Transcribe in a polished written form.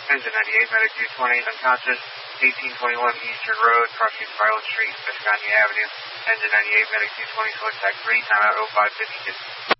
Engine 98, medic 220, unconscious, 1821 Eastern Road, crossing Violet Street, Visconti Avenue. Engine 98, medic 220, select type 3, timeout 0552.